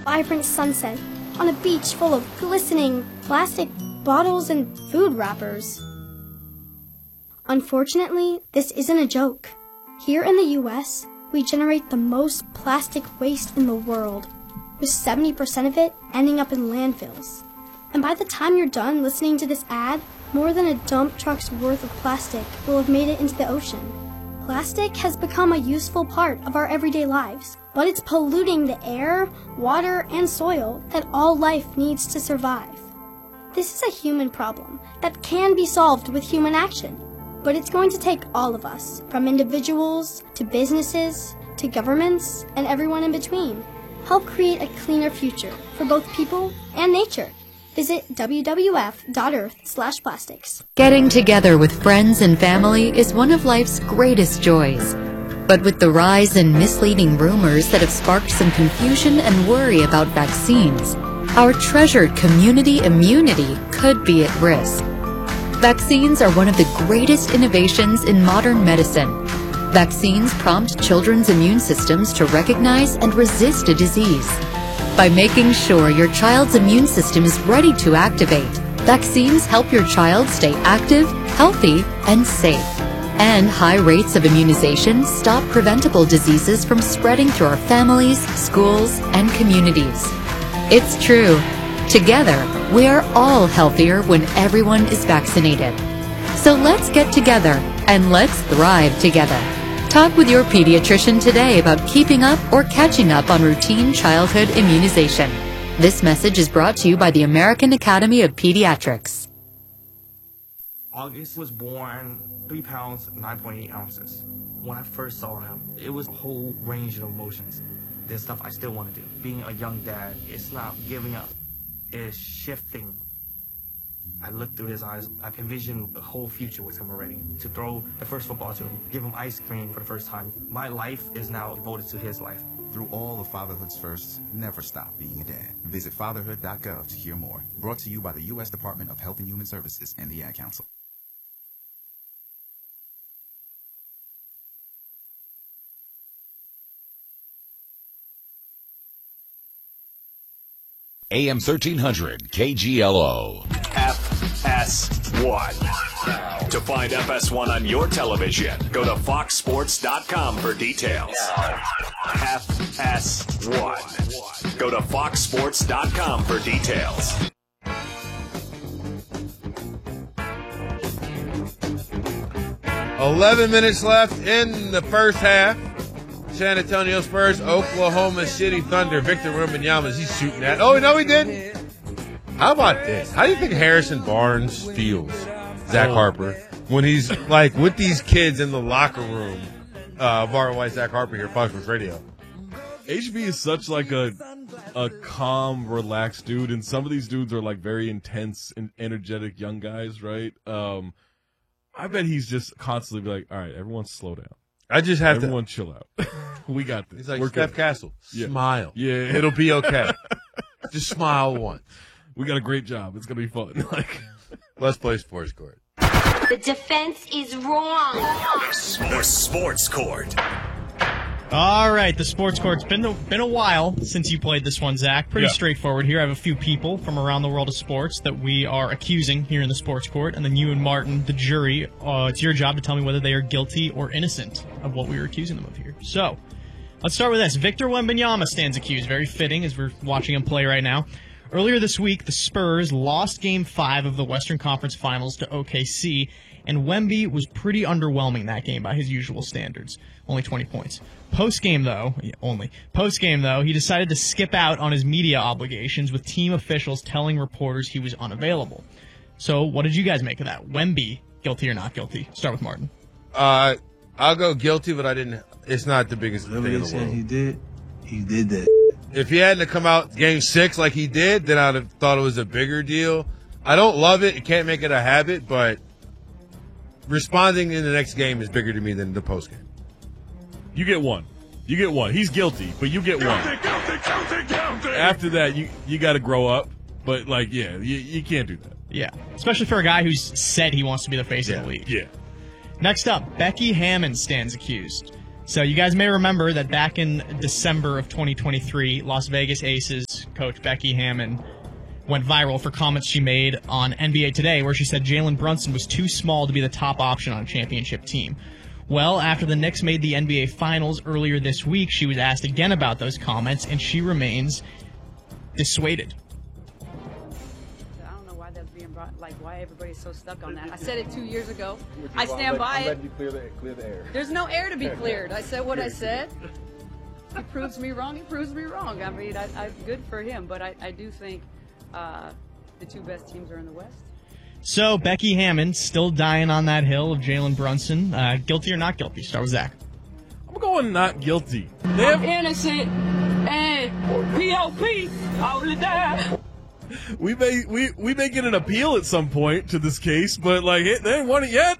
vibrant sunset on a beach full of glistening plastic bottles and food wrappers. Unfortunately, this isn't a joke. Here in the US, we generate the most plastic waste in the world, with 70% of it ending up in landfills. And by the time you're done listening to this ad, more than a dump truck's worth of plastic will have made it into the ocean. Plastic has become a useful part of our everyday lives, but it's polluting the air, water, and soil that all life needs to survive. This is a human problem that can be solved with human action, but it's going to take all of us, from individuals to businesses to governments and everyone in between. Help create a cleaner future for both people and nature. Visit wwf.earth/plastics. Getting together with friends and family is one of life's greatest joys. But with the rise in misleading rumors that have sparked some confusion and worry about vaccines, our treasured community immunity could be at risk. Vaccines are one of the greatest innovations in modern medicine. Vaccines prompt children's immune systems to recognize and resist a disease. By making sure your child's immune system is ready to activate, vaccines help your child stay active, healthy, and safe. And high rates of immunization stop preventable diseases from spreading through our families, schools, and communities. It's true. Together, we are all healthier when everyone is vaccinated. So let's get together and let's thrive together. Talk with your pediatrician today about keeping up or catching up on routine childhood immunization. This message is brought to you by the American Academy of Pediatrics. August was born 3 pounds, 9.8 ounces. When I first saw him, it was a whole range of emotions. There's stuff I still want to do. Being a young dad, it's not giving up. It's shifting. I looked through his eyes. I envisioned the whole future with him already. To throw the first football to him, give him ice cream for the first time. My life is now devoted to his life. Through all of fatherhood's firsts, never stop being a dad. Visit fatherhood.gov to hear more. Brought to you by the U.S. Department of Health and Human Services and the Ad Council. AM 1300 KGLO. FS1. To find FS1 on your television, go to foxsports.com for details. FS1. Go to foxsports.com for details. $11 minutes left in the first half. San Antonio Spurs, Oklahoma City Thunder. Victor Wembanyama, he's shooting that. Oh, no, he didn't. How about this? How do you think Harrison Barnes feels, Zach Harper, when he's like with these kids in the locker room? Barton White, Zach Harper here, Fox Sports Radio. HB is such like a calm, relaxed dude, and some of these dudes are like very intense and energetic young guys, right? I bet he's just constantly like, all right, everyone slow down. I just have everyone chill out. We got this. He's like We're Steph good. Castle. Yeah. Smile. Yeah. It'll be okay. Just smile once. We got a great job. It's gonna be fun. Like, let's play sports court. The defense is wrong. The sports court. All right, the sports court's been a while since you played this one, Zach. Pretty straightforward here. I have a few people from around the world of sports that we are accusing here in the sports court, and then you and Martin, the jury, it's your job to tell me whether they are guilty or innocent of what we are accusing them of here. So, let's start with this. Victor Wembanyama stands accused. Very fitting as we're watching him play right now. Earlier this week, the Spurs lost Game 5 of the Western Conference Finals to OKC, and Wemby was pretty underwhelming that game by his usual standards. Only 20 points. Post-game, though, he decided to skip out on his media obligations with team officials telling reporters he was unavailable. So what did you guys make of that? Wemby, guilty or not guilty? Start with Martin. I'll go guilty, but it's not the biggest thing in the world. He did that. If he hadn't come out Game 6 like he did, then I'd have thought it was a bigger deal. I don't love it. You can't make it a habit, but responding in the next game is bigger to me than the post game. you get one. You get one. He's guilty, but you get one. Guilty. After that, you got to grow up. But, like, yeah, you can't do that. Yeah, especially for a guy who's said he wants to be the face of the league. Yeah. Next up, Becky Hammon stands accused. So you guys may remember that back in December of 2023, Las Vegas Aces coach Becky Hammon went viral for comments she made on NBA Today, where she said Jalen Brunson was too small to be the top option on a championship team. Well, after the Knicks made the NBA Finals earlier this week, she was asked again about those comments, and she remains dissuaded. I don't know why that's being brought, why everybody's so stuck on that. I said it 2 years ago. I stand by it. You clear the air. There's no air to be cleared. I said what I said. He proves me wrong. He proves me wrong. I mean, I'm good for him, but I do think the two best teams are in the West. So, Becky Hammon still dying on that hill of Jalen Brunson. Guilty or not guilty? Start with Zach. I'm going not guilty. I'm innocent. Hey, P.O.P. Hold it down. We may get an appeal at some point to this case, but they ain't won it yet.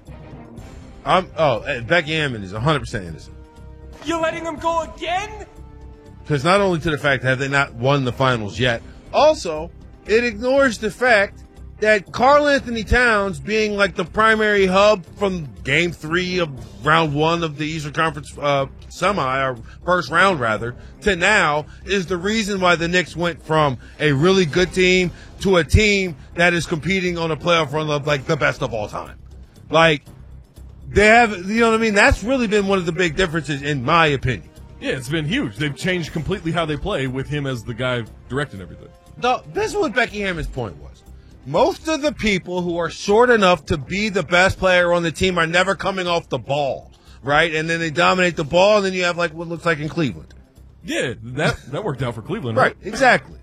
Becky Hammon is 100% innocent. You're letting him go again? Because not only to the fact that they not won the finals yet, also it ignores the fact that Karl Anthony Towns, being the primary hub from Game 3 of Round 1 of the Eastern Conference semi, or first round rather, to now, is the reason why the Knicks went from a really good team to a team that is competing on a playoff run of the best of all time. They have, you know what I mean? That's really been one of the big differences, in my opinion. Yeah, it's been huge. They've changed completely how they play with him as the guy directing everything. No, this is what Becky Hammon's point was. Most of the people who are short enough to be the best player on the team are never coming off the ball, right? And then they dominate the ball, and then you have what looks like in Cleveland. Yeah, that worked out for Cleveland, right? Exactly.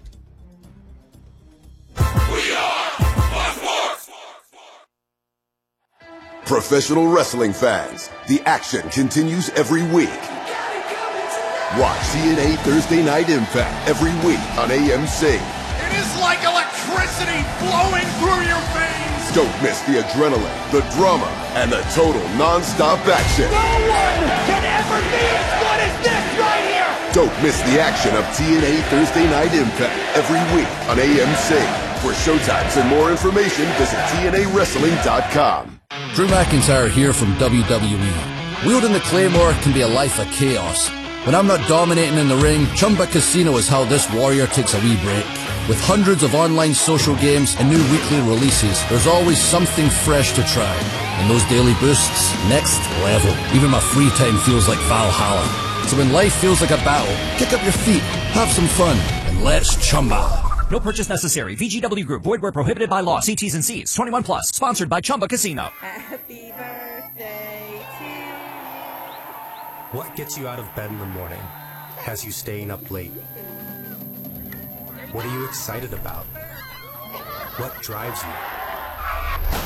We are Fox. Professional wrestling fans, the action continues every week. Watch TNA Thursday Night Impact every week on AMC. It is like electricity flowing through your veins. Don't miss the adrenaline, the drama, and the total non-stop action. No one can ever be as good as this right here. Don't miss the action of TNA Thursday Night Impact every week on AMC. For showtimes and more information, visit TNAWrestling.com. Drew McIntyre here from WWE. Wielding the Claymore can be a life of chaos. When I'm not dominating in the ring, Chumba Casino is how this warrior takes a wee break. With hundreds of online social games and new weekly releases, there's always something fresh to try. And those daily boosts, next level. Even my free time feels like Valhalla. So when life feels like a battle, kick up your feet, have some fun, and let's Chumba. No purchase necessary. VGW Group. Void where prohibited by law. See T's and C's. 21 plus. Sponsored by Chumba Casino. Happy birthday to you. What gets you out of bed in the morning? Has you staying up late? What are you excited about? What drives you?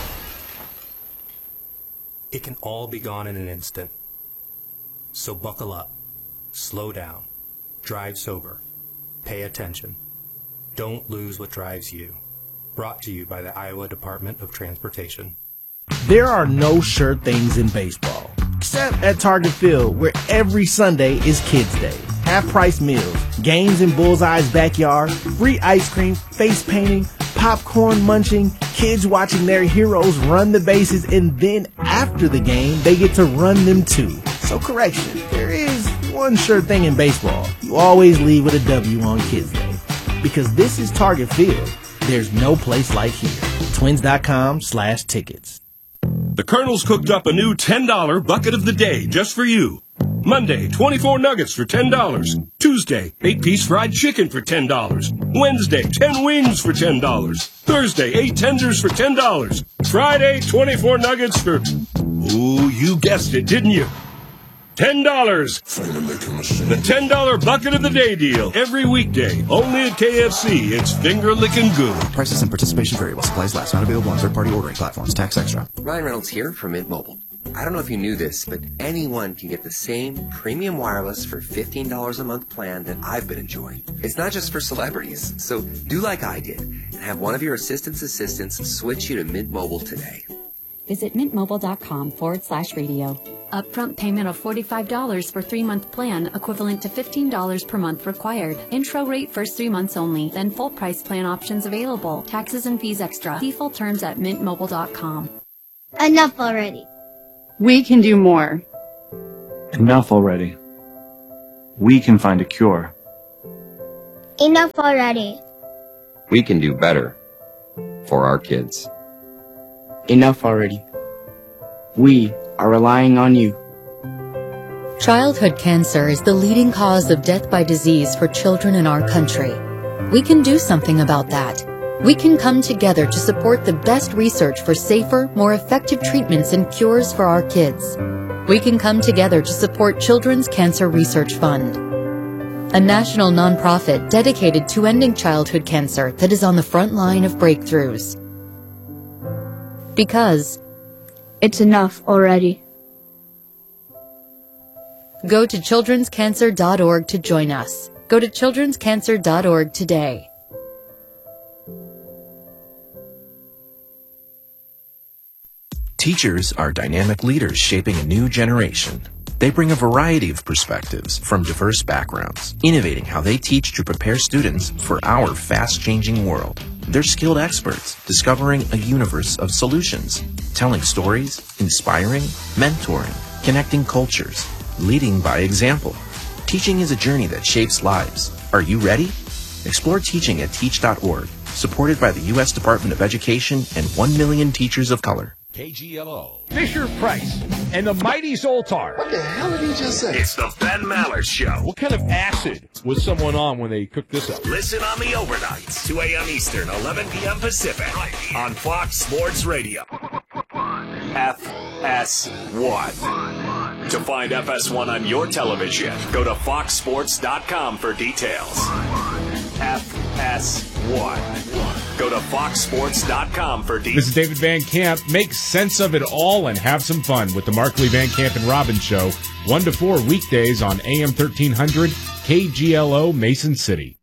It can all be gone in an instant. So buckle up. Slow down. Drive sober. Pay attention. Don't lose what drives you. Brought to you by the Iowa Department of Transportation. There are no sure things in baseball, except at Target Field, where every Sunday is Kids Day. Half-price meals, games in Bullseye's backyard, free ice cream, face painting, popcorn munching, kids watching their heroes run the bases, and then after the game, they get to run them too. So correction, there is one sure thing in baseball. You always leave with a W on Kids Day. Because this is Target Field. There's no place like here. Twins.com/tickets. The Colonel's cooked up a new $10 bucket of the day just for you. Monday, 24 nuggets for $10. Tuesday, 8-piece fried chicken for $10. Wednesday, 10 wings for $10. Thursday, 8 tenders for $10. Friday, 24 nuggets for... Ooh, you guessed it, didn't you? $10. The $10 bucket of the day deal. Every weekday. Only at KFC. It's finger-licking good. Prices and participation variable. Supplies last. Not available on third-party ordering platforms. Tax extra. Ryan Reynolds here from Mint Mobile. I don't know if you knew this, but anyone can get the same premium wireless for $15 a month plan that I've been enjoying. It's not just for celebrities. So do like I did and have one of your assistants switch you to Mint Mobile today. Visit mintmobile.com/radio. Upfront payment of $45 for 3-month plan, equivalent to $15 per month required. Intro rate first 3 months only, then full price plan options available. Taxes and fees extra. See full terms at mintmobile.com. Enough already. We can do more. Enough already. We can find a cure. Enough already. We can do better for our kids. Enough already. We are relying on you. Childhood cancer is the leading cause of death by disease for children in our country. We can do something about that. We can come together to support the best research for safer, more effective treatments and cures for our kids. We can come together to support Children's Cancer Research Fund, a national nonprofit dedicated to ending childhood cancer that is on the front line of breakthroughs. Because it's enough already. Go to childrenscancer.org to join us. Go to childrenscancer.org today. Teachers are dynamic leaders shaping a new generation. They bring a variety of perspectives from diverse backgrounds, innovating how they teach to prepare students for our fast-changing world. They're skilled experts, discovering a universe of solutions, telling stories, inspiring, mentoring, connecting cultures, leading by example. Teaching is a journey that shapes lives. Are you ready? Explore teaching at teach.org, supported by the U.S. Department of Education and 1 million teachers of color. KGLO. Fisher-Price and the mighty Zoltar. What the hell did he just say? It's the Ben Maller Show. What kind of acid was someone on when they cooked this up? Listen on the overnights, 2 a.m. Eastern, 11 p.m. Pacific, on Fox Sports Radio. FS1. To find FS1 on your television, go to foxsports.com for details. FS1. Go to foxsports.com for details. This is David Van Camp. Make sense of it all and have some fun with the Markley, Van Camp, and Robbins Show, 1 to 4 weekdays on AM 1300 KGLO Mason City.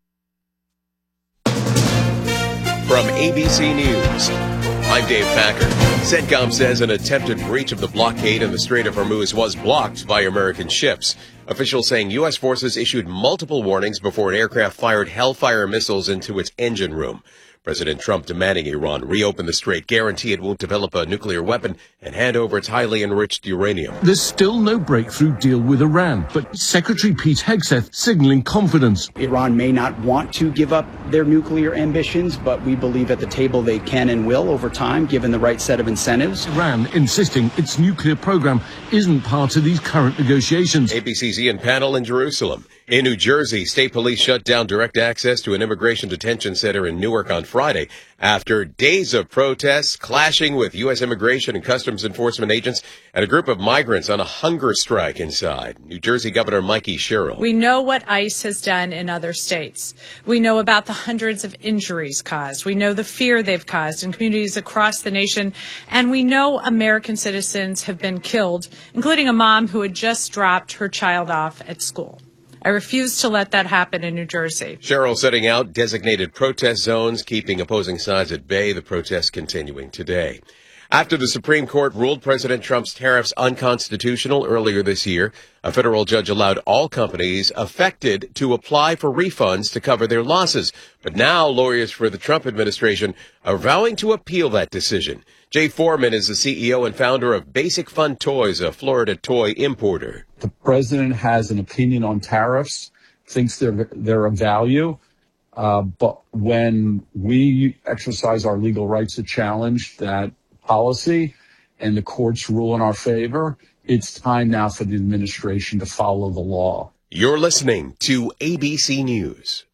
From ABC News, I'm Dave Packer. CENTCOM says an attempted breach of the blockade in the Strait of Hormuz was blocked by American ships. Officials saying U.S. forces issued multiple warnings before an aircraft fired Hellfire missiles into its engine room. President Trump demanding Iran reopen the strait, guarantee it won't develop a nuclear weapon, and hand over its highly enriched uranium. There's still no breakthrough deal with Iran, but Secretary Pete Hegseth signaling confidence. Iran may not want to give up their nuclear ambitions, but we believe at the table they can and will over time, given the right set of incentives. Iran insisting its nuclear program isn't part of these current negotiations. ABC's Ian Pannell in Jerusalem. In New Jersey, state police shut down direct access to an immigration detention center in Newark on Friday after days of protests, clashing with U.S. Immigration and Customs Enforcement agents and a group of migrants on a hunger strike inside. New Jersey Governor Mikey Sherrill. We know what ICE has done in other states. We know about the hundreds of injuries caused. We know the fear they've caused in communities across the nation. And we know American citizens have been killed, including a mom who had just dropped her child off at school. I refuse to let that happen in New Jersey. Sherrill setting out designated protest zones, keeping opposing sides at bay, the protests continuing today. After the Supreme Court ruled President Trump's tariffs unconstitutional earlier this year, a federal judge allowed all companies affected to apply for refunds to cover their losses. But now lawyers for the Trump administration are vowing to appeal that decision. Jay Foreman is the CEO and founder of Basic Fun Toys, a Florida toy importer. The president has an opinion on tariffs, thinks they're of value. But when we exercise our legal rights to challenge that policy and the courts rule in our favor, it's time now for the administration to follow the law. You're listening to ABC News.